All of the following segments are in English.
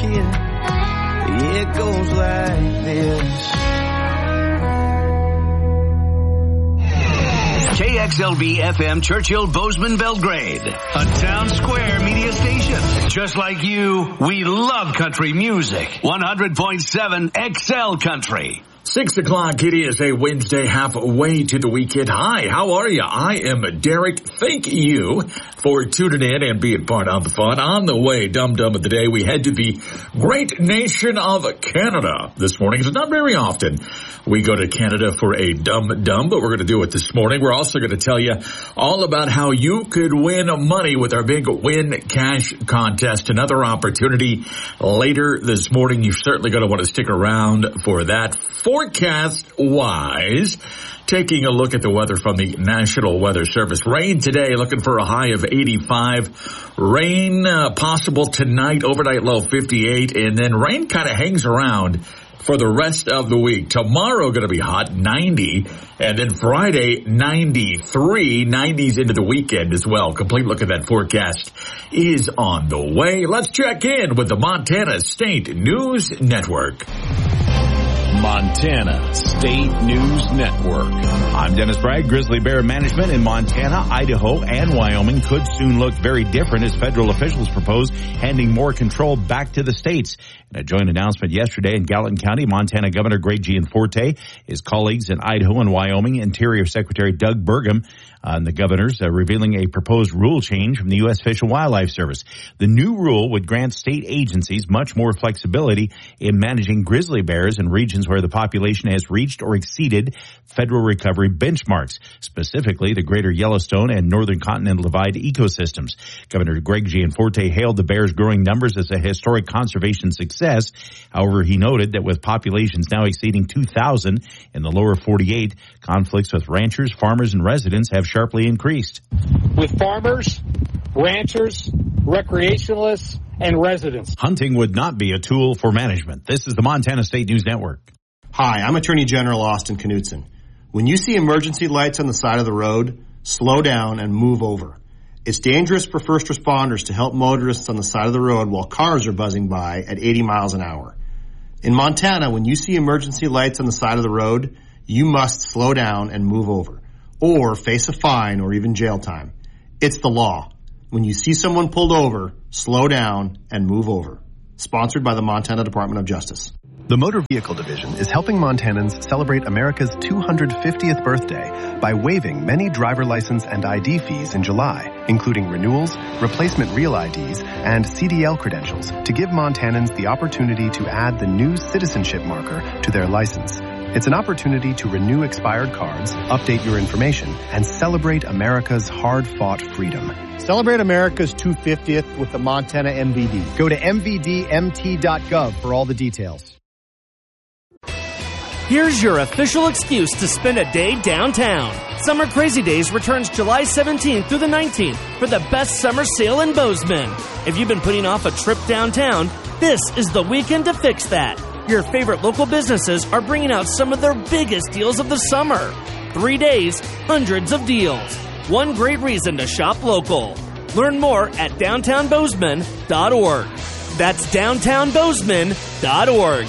kid. It goes like this. KXLB FM Churchill Bozeman Belgrade, a town square media station. Just like you, we love country music. 100.7 XL Country. 6 o'clock, it is a Wednesday, halfway to the weekend. Hi, how are you? I am Derek. Thank you for tuning in and being part of the fun. On the way, Dum-Dum of the Day, we head to the great nation of Canada this morning. It's not very often we go to Canada for a Dum-Dum, but we're going to do it this morning. We're also going to tell you all about how you could win money with our big Win Cash contest. Another opportunity later this morning. You're certainly going to want to stick around for that. Forecast-wise, taking a look at the weather from the National Weather Service. Rain today, looking for a high of 85. Rain possible tonight, overnight low 58. And then rain kind of hangs around for the rest of the week. Tomorrow going to be hot, 90. And then Friday, 93. 90s into the weekend as well. Complete look at that forecast is on the way. Let's check in with the Montana State News Network. Montana State News Network. I'm Dennis Bragg. Grizzly bear management in Montana, Idaho, and Wyoming could soon look very different as federal officials propose handing more control back to the states. In a joint announcement yesterday in Gallatin County, Montana Governor Greg Gianforte, his colleagues in Idaho and Wyoming, Interior Secretary Doug Burgum, and the governors revealing a proposed rule change from the U.S. Fish and Wildlife Service. The new rule would grant state agencies much more flexibility in managing grizzly bears in regions where the population has reached or exceeded federal recovery benchmarks, specifically the greater Yellowstone and northern Continental Divide ecosystems. Governor Greg Gianforte hailed the bears' growing numbers as a historic conservation success. However, he noted that with populations now exceeding 2,000 in the lower 48, conflicts with ranchers, farmers, and residents have sharply increased. With farmers, ranchers, recreationalists, and residents. Hunting would not be a tool for management. This is the Montana State News Network. Hi, I'm Attorney General Austin Knudsen. When you see emergency lights on the side of the road, slow down and move over. It's dangerous for first responders to help motorists on the side of the road while cars are buzzing by at 80 miles an hour. In Montana, when you see emergency lights on the side of the road, you must slow down and move over, or face a fine or even jail time. It's the law. When you see someone pulled over, slow down and move over. Sponsored by the Montana Department of Justice. The Motor Vehicle Division is helping Montanans celebrate America's 250th birthday by waiving many driver license and ID fees in July, including renewals, replacement real IDs, and CDL credentials to give Montanans the opportunity to add the new citizenship marker to their license. It's an opportunity to renew expired cards, update your information, and celebrate America's hard-fought freedom. Celebrate America's 250th with the Montana MVD. Go to mvdmt.gov for all the details. Here's your official excuse to spend a day downtown. Summer Crazy Days returns July 17th through the 19th for the best summer sale in Bozeman. If you've been putting off a trip downtown, this is the weekend to fix that. Your favorite local businesses are bringing out some of their biggest deals of the summer. 3 days, hundreds of deals. One great reason to shop local. Learn more at downtownbozeman.org. That's downtownbozeman.org.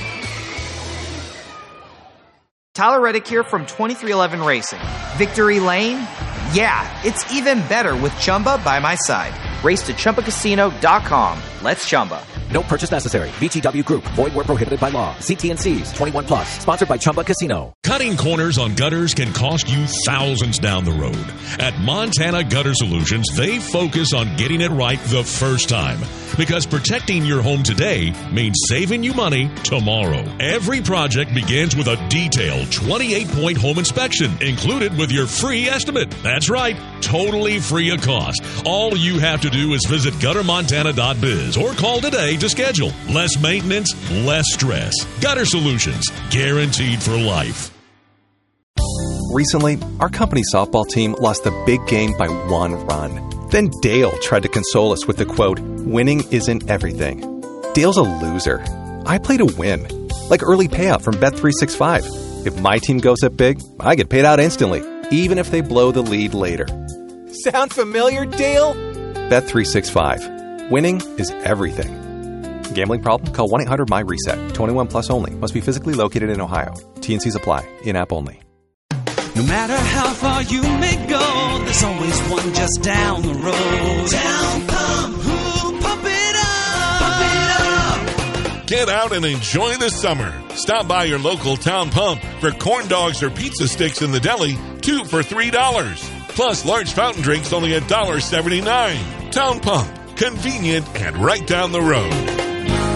Tyler Reddick here from 2311 Racing. Victory Lane? Yeah, it's even better with Chumba by my side. Race to ChumbaCasino.com. Let's Chumba. No purchase necessary. VGW Group. Void where prohibited by law. See T&Cs. 21 plus. Sponsored by Chumba Casino. Cutting corners on gutters can cost you thousands down the road. At Montana Gutter Solutions, they focus on getting it right the first time. Because protecting your home today means saving you money tomorrow. Every project begins with a detailed 28-point home inspection included with your free estimate. That's right, totally free of cost. All you have to do is visit guttermontana.biz or call today to schedule. Less maintenance, less stress. Gutter Solutions, guaranteed for life. Recently, our company softball team lost the big game by 1 run. Then Dale tried to console us with the quote, "Winning isn't everything." Dale's a loser. I play to win. Like early payout from Bet365. If my team goes up big, I get paid out instantly, even if they blow the lead later. Sound familiar, Dale? Bet365. Winning is everything. Gambling problem? Call 1-800-MY-RESET. 21 plus only. Must be physically located in Ohio. T&Cs apply. In-app only. No matter how far you may go, there's always one just down the road. Town Pump. Ooh, pump it up. Pump it up. Get out and enjoy the summer. Stop by your local Town Pump for corn dogs or pizza sticks in the deli, 2 for $3. Plus large fountain drinks only $1.79. Town Pump. Convenient and right down the road.